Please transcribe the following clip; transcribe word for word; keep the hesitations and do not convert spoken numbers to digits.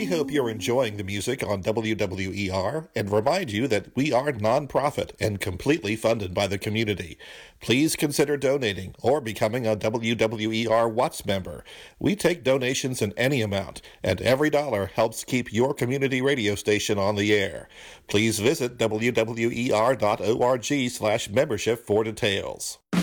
hope you're enjoying the music on W W E R and remind you that we are non-profit and completely funded by the community. Please consider donating or becoming a W W E R Watts member. We take donations in any amount, and every dollar helps keep your community radio station on the air. Please visit W W E R dot org slash membership for details.